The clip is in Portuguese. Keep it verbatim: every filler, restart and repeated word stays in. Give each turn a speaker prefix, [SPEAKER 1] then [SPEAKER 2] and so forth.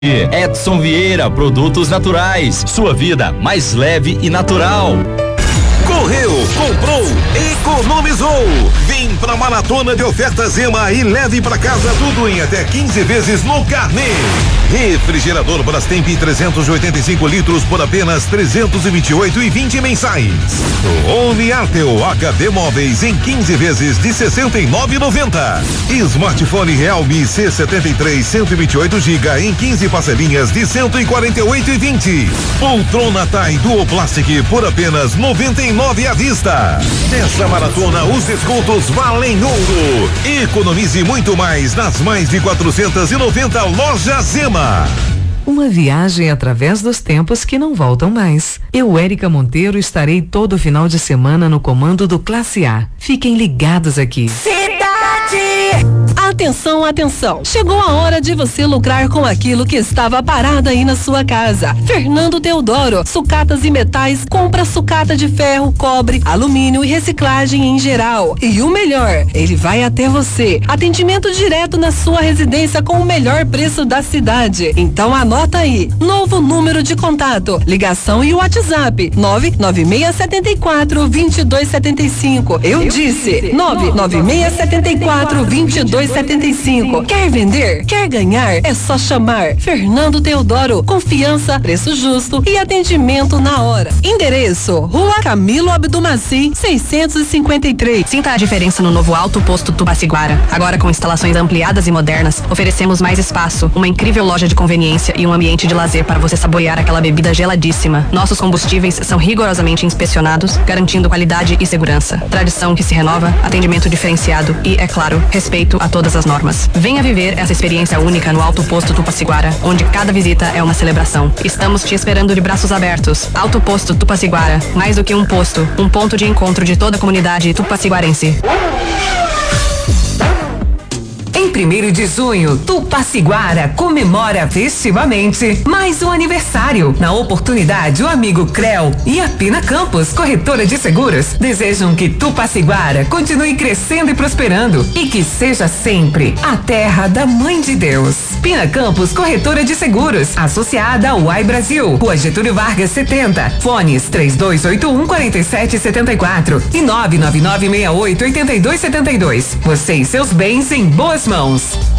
[SPEAKER 1] Edson Vieira, produtos naturais, sua vida mais leve e natural.
[SPEAKER 2] Correu, comprou, economizou. Vem pra Maratona de Ofertas Zema e leve pra casa tudo em até quinze vezes no carnê. Refrigerador Brastemp trezentos e oitenta e cinco litros por apenas trezentos e vinte e oito e vinte mensais. Only Artel H D Móveis em quinze vezes de sessenta e nove e noventa. Smartphone Realme C setenta e três cento e vinte e oito gigas em quinze parcelinhas de cento e quarenta e oito e vinte. Poltrona Tai Duo Plastic por apenas noventa e nove à vista. Nessa maratona os descontos valem ouro. Economize muito mais nas mais de quatrocentas e noventa lojas Zema.
[SPEAKER 3] Uma viagem através dos tempos que não voltam mais. Eu, Érica Monteiro, estarei todo final de semana no comando do Classe A. Fiquem ligados aqui.
[SPEAKER 4] Atenção, atenção. Chegou a hora de você lucrar com aquilo que estava parado aí na sua casa. Fernando Teodoro, sucatas e metais, compra sucata de ferro, cobre, alumínio e reciclagem em geral. E o melhor, ele vai até você. Atendimento direto na sua residência com o melhor preço da cidade. Então anota aí. Novo número de contato, ligação e WhatsApp nove nove seis sete quatro, dois dois sete cinco. Eu disse nove nove seis sete quatro, dois dois sete cinco. Quer vender? Quer ganhar? É só chamar Fernando Teodoro. Confiança, preço justo e atendimento na hora. Endereço: Rua Camilo Abdumacim, seiscentos e cinquenta e três.
[SPEAKER 5] Sinta a diferença no novo Alto Posto Tupaciguara. Agora com instalações ampliadas e modernas, oferecemos mais espaço, uma incrível loja de conveniência e um ambiente de lazer para você saborear aquela bebida geladíssima. Nossos combustíveis são rigorosamente inspecionados, garantindo qualidade e segurança. Tradição que se renova, atendimento diferenciado e, é claro, respeito a todas as normas. Venha viver essa experiência única no Alto Posto Tupaciguara, onde cada visita é uma celebração. Estamos te esperando de braços abertos. Alto Posto Tupaciguara, mais do que um posto, um ponto de encontro de toda a comunidade tupaciguarense.
[SPEAKER 6] Em primeiro de junho, Tupaciguara comemora festivamente mais um aniversário. Na oportunidade, o amigo Creu e a Pina Campos, corretora de seguros, desejam que Tupaciguara continue crescendo e prosperando e que seja sempre a terra da Mãe de Deus. Pina Campos, corretora de seguros, associada ao Uai Brasil, Rua Getúlio Vargas setenta, fones três dois oito um, quatro sete sete quatro e nove nove nove seis oito, oito dois sete dois. Você e seus bens em boas mãos.